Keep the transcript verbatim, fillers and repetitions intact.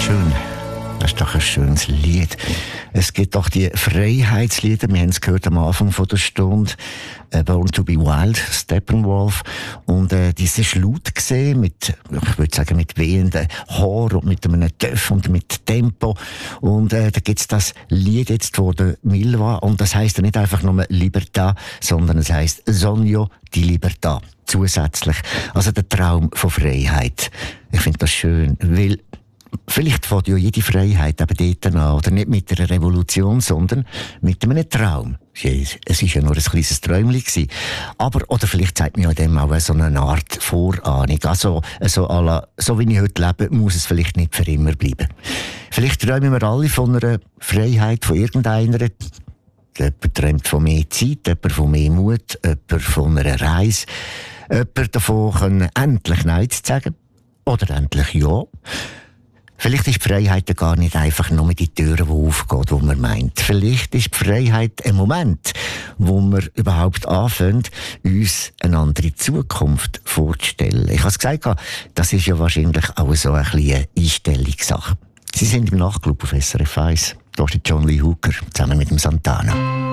schön. Das ist doch ein schönes Lied. Es gibt doch die Freiheitslieder, wir haben es gehört am Anfang von der Stunde, äh, Born to be Wild, Steppenwolf. Und äh, die ist laut gesehen, mit, ich würde sagen, mit wehenden Haaren und mit einem Töff und mit Tempo. Und äh, da gibt's das Lied jetzt von der Milva. Und das heisst ja nicht einfach nur Libertà, sondern es heisst Sogno di Libertà. Zusätzlich. Also der Traum von Freiheit. Ich finde das schön, weil vielleicht fängt ja jede Freiheit eben dort an, oder nicht mit einer Revolution, sondern mit einem Traum. Es war ja nur ein kleines Träumchen. Aber, oder vielleicht zeigt mir ja dem auch so eine Art Vorahnung. Also, also à la, so wie ich heute lebe, muss es vielleicht nicht für immer bleiben. Vielleicht träumen wir alle von einer Freiheit, von irgendeiner. Jemand träumt von mehr Zeit, jemand von mehr Mut, jemand von einer Reise, jemand davon können, endlich Nein zu sagen. Oder endlich Ja. Vielleicht ist die Freiheit gar nicht einfach nur mit die Türen, die aufgehen, wo man meint. Vielleicht ist die Freiheit ein Moment, wo wir überhaupt anfangen, uns eine andere Zukunft vorzustellen. Ich habe es gesagt, das ist ja wahrscheinlich auch so ein bisschen eine Einstellungssache. Sie sind im Nachtclub auf S R F eins. Da ist John Lee Hooker zusammen mit dem Santana.